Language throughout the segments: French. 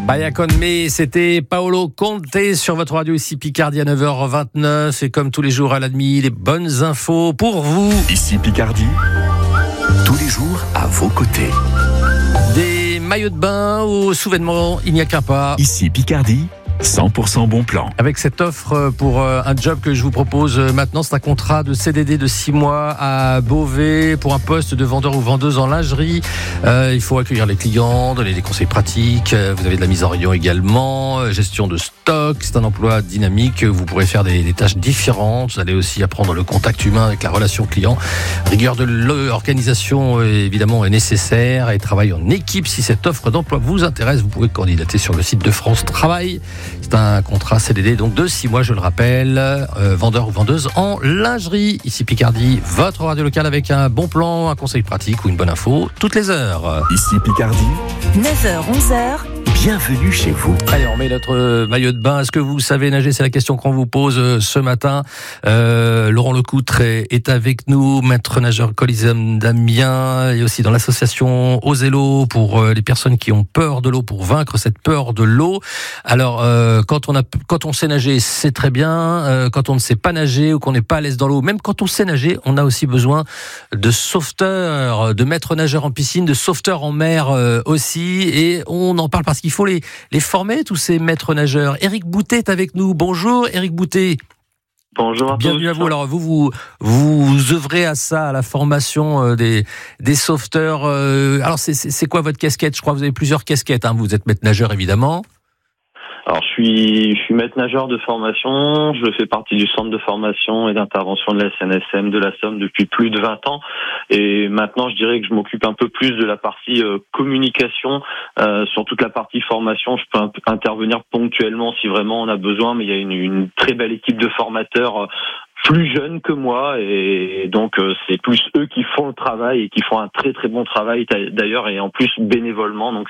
Baya con me, c'était Paolo Conte sur votre radio ici Picardie à 9h29 et comme tous les jours à la demi, les bonnes infos pour vous. Ici Picardie, tous les jours à vos côtés. Des maillots de bain au sous-vêtements, il n'y a qu'un pas. Ici Picardie, 100% bon plan. Avec cette offre pour un job que je vous propose maintenant, c'est un contrat de CDD de 6 mois à Beauvais pour un poste de vendeur ou vendeuse en lingerie. Il faut accueillir les clients, donner des conseils pratiques. Vous avez de la mise en rayon également, gestion de stock. C'est un emploi dynamique. Vous pourrez faire des tâches différentes. Vous allez aussi apprendre le contact humain avec la relation client. Rigueur de l'organisation, évidemment, est nécessaire et travail en équipe. Si cette offre d'emploi vous intéresse, vous pouvez candidater sur le site de France Travail. C'est un contrat CDD donc de 6 mois, je le rappelle, vendeur ou vendeuse en lingerie. Ici Picardie, votre radio locale avec un bon plan, un conseil pratique ou une bonne info toutes les heures. Ici Picardie, 9h-11h. bienvenue chez vous. Allez, on met notre maillot de bain. Est-ce que vous savez nager? C'est la question qu'on vous pose ce matin. Laurent Lecoutre est avec nous, maître nageur Coliseum d'Amiens et aussi dans l'association Osez l'eau pour les personnes qui ont peur de l'eau, pour vaincre cette peur de l'eau. Alors, quand on sait nager, c'est très bien. Quand on ne sait pas nager ou qu'on n'est pas à l'aise dans l'eau, même quand on sait nager, on a aussi besoin de sauveteurs, de maîtres nageurs en piscine, de sauveteurs en mer aussi. Et on en parle parce qu'il faut les former, tous ces maîtres nageurs. Éric Boutet est avec nous. Bonjour Éric Boutet. Bonjour à Bienvenue tous. à vous. Alors vous œuvrez à ça, à la formation des sauveteurs. Alors c'est quoi votre casquette? Je crois que vous avez plusieurs casquettes. Vous êtes maître nageur évidemment. Alors je suis maître nageur de formation, je fais partie du centre de formation et d'intervention de la SNSM de la Somme depuis plus de 20 ans et maintenant je dirais que je m'occupe un peu plus de la partie communication, sur toute la partie formation, je peux intervenir ponctuellement si vraiment on a besoin, mais il y a une très belle équipe de formateurs plus jeunes que moi et donc c'est plus eux qui font le travail et qui font un très très bon travail d'ailleurs et en plus bénévolement, donc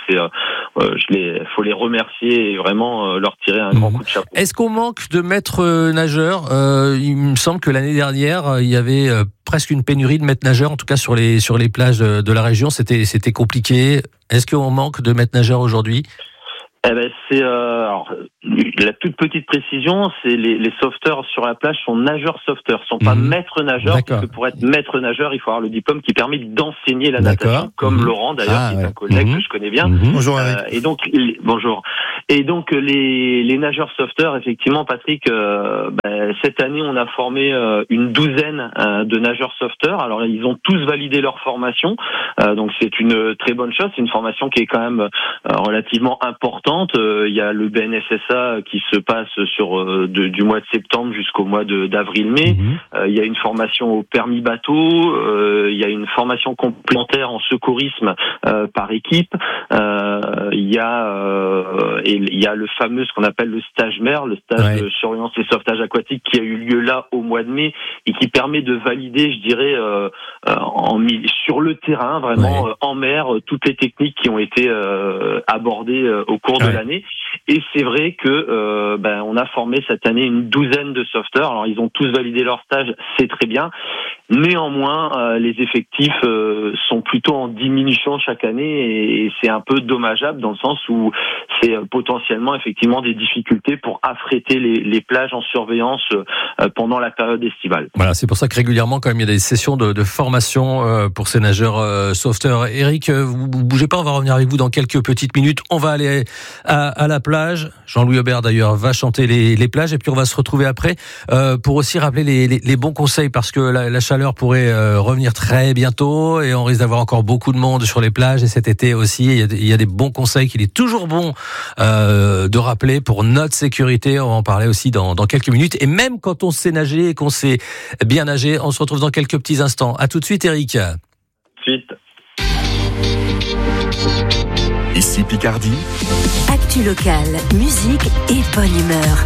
faut les remercier et vraiment leur tirer un grand coup de chapeau. Est-ce qu'on manque de maîtres nageurs? Il me semble que l'année dernière il y avait presque une pénurie de maîtres nageurs, en tout cas sur les plages de la région, c'était compliqué. Est-ce qu'on manque de maîtres nageurs aujourd'hui? C'est alors la toute petite précision, c'est les sauveteurs sur la plage sont nageurs sauveteurs, sont pas maîtres nageurs, parce que pour être maître nageur, il faut avoir le diplôme qui permet d'enseigner la natation, comme Laurent d'ailleurs, qui est un collègue que je connais bien. Bonjour Eric. Bonjour. Et donc les nageurs sauveteurs, effectivement, Patrick, cette année on a formé une douzaine de nageurs sauveteurs. Alors ils ont tous validé leur formation, donc c'est une très bonne chose. C'est une formation qui est quand même relativement importante. Il y a le BNSSA qui se passe sur du mois de septembre jusqu'au mois d'avril-mai. Il y a une formation au permis bateau. Il y a une formation complémentaire en secourisme par équipe. Il y a le fameux, ce qu'on appelle le stage mer, le stage de surveillance et sauvetage aquatique qui a eu lieu là au mois de mai et qui permet de valider, je dirais, sur le terrain, vraiment en mer, toutes les techniques qui ont été abordées au cours de l'année. Et c'est vrai que on a formé cette année une douzaine de sauveteurs. Alors ils ont tous validé leur stage, c'est très bien. Néanmoins, les effectifs sont plutôt en diminution chaque année et c'est un peu dommageable dans le sens où c'est potentiellement effectivement des difficultés pour affréter les plages en surveillance pendant la période estivale. Voilà, c'est pour ça que régulièrement quand même il y a des sessions de formation pour ces nageurs sauveteurs. Éric, vous bougez pas, on va revenir avec vous dans quelques petites minutes. On va aller à la plage. Jean-Louis Aubert d'ailleurs va chanter les plages et puis on va se retrouver après pour aussi rappeler les bons conseils parce que la chaleur pourrait revenir très bientôt et on risque d'avoir encore beaucoup de monde sur les plages et cet été aussi il y a des bons conseils qu'il est toujours bon de rappeler pour notre sécurité. On va en parler aussi dans quelques minutes et même quand on sait nager et qu'on sait bien nager, on se retrouve dans quelques petits instants. À tout de suite Éric. Suite. Ici Picardie, Actu locale, musique et bonne humeur.